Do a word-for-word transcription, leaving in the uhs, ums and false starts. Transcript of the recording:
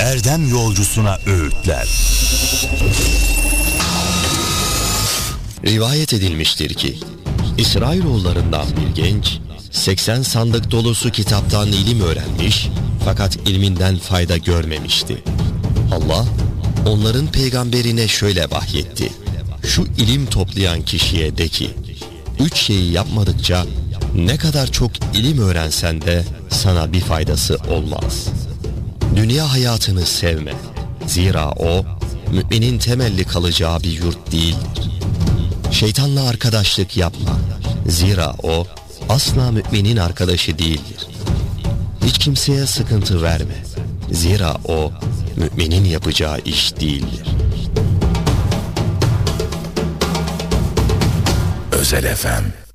erdem yolcusuna öğütler. Rivayet edilmiştir ki İsrailoğullarından bir genç seksen sandık dolusu kitaptan ilim öğrenmiş fakat ilminden fayda görmemişti. Allah onların peygamberine şöyle vahyetti: şu ilim toplayan kişiye de ki, üç şeyi yapmadıkça ne kadar çok ilim öğrensen de sana bir faydası olmaz. Dünya hayatını sevme. Zira o, müminin temelli kalacağı bir yurt değildir. Şeytanla arkadaşlık yapma. Zira o, asla müminin arkadaşı değildir. Hiç kimseye sıkıntı verme. Zira o, müminin yapacağı iş değildir. Özel F M